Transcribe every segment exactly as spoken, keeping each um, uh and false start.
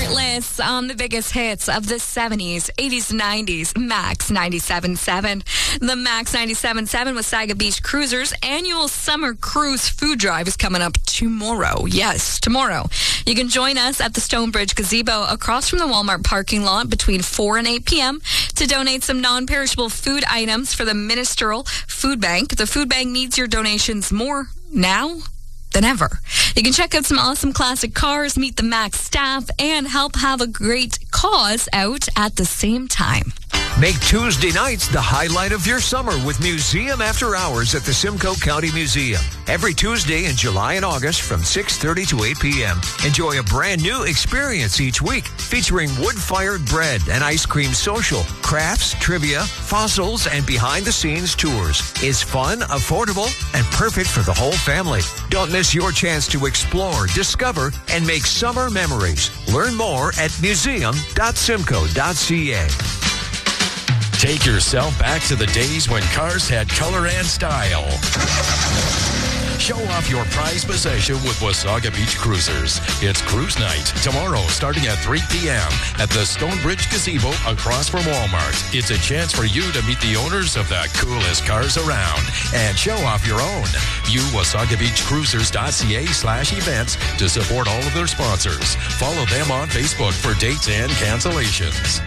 Heartless on the biggest hits of the seventies, eighties, and nineties. Max ninety-seven point seven. The Max ninety-seven point seven with Saga Beach Cruisers annual summer cruise food drive is coming up tomorrow. Yes, tomorrow. You can join us at the Stonebridge Gazebo across from the Walmart parking lot between four and eight p.m. to donate some non-perishable food items for the Ministerial Food Bank. The food bank needs your donations more now than ever. You can check out some awesome classic cars, meet the Max staff, and help have a great cause out at the same time. Make Tuesday nights the highlight of your summer with Museum After Hours at the Simcoe County Museum. Every Tuesday in July and August from six thirty to eight p.m. Enjoy a brand new experience each week featuring wood-fired bread and ice cream social, crafts, trivia, fossils, and behind-the-scenes tours. It's fun, affordable, and perfect for the whole family. Don't miss your chance to explore, discover, and make summer memories. Learn more at museum dot simcoe dot c a. Take yourself back to the days when cars had color and style. Show off your prized possession with Wasaga Beach Cruisers. It's Cruise Night tomorrow starting at three p.m. at the Stonebridge Gazebo across from Walmart. It's a chance for you to meet the owners of the coolest cars around and show off your own. View wasaga beach cruisers dot c a slash events to support all of their sponsors. Follow them on Facebook for dates and cancellations.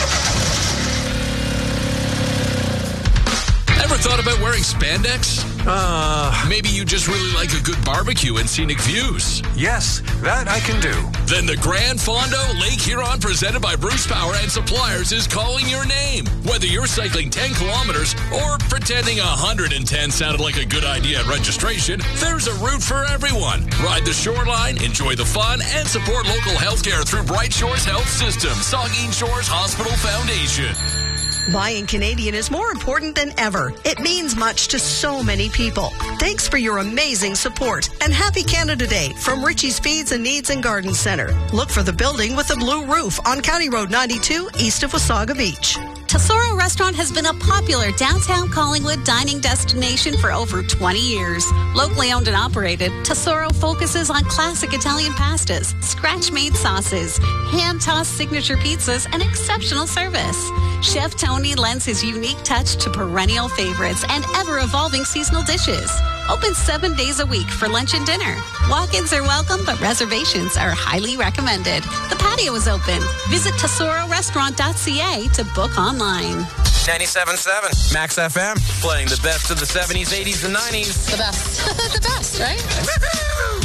Ever thought about wearing spandex? Uh, Maybe you just really like a good barbecue and scenic views. yes, that I can do. Then the Grand Fondo Lake Huron presented by Bruce Power and Suppliers is calling your name. Whether you're cycling ten kilometers or pretending one hundred ten sounded like a good idea at registration, there's a route for everyone. Ride the shoreline, enjoy the fun, and support local healthcare through Bright Shores Health System, Saugeen Shores Hospital Foundation. Buying Canadian is more important than ever. It means much to so many people. Thanks for your amazing support. And happy Canada Day from Richie's Feeds and Needs and Garden Center. Look for the building with a blue roof on County Road ninety-two east of Wasaga Beach. Tesoro Restaurant has been a popular downtown Collingwood dining destination for over twenty years. Locally owned and operated, Tesoro focuses on classic Italian pastas, scratch-made sauces, hand-tossed signature pizzas, and exceptional service. Chef Tony lends his unique touch to perennial favorites and ever-evolving seasonal dishes. Open seven days a week for lunch and dinner. Walk-ins are welcome, but reservations are highly recommended. The patio is open. Visit tesoro restaurant dot c a to book online. ninety-seven point seven Max F M, playing the best of the seventies, eighties, and nineties. The best. The best, right?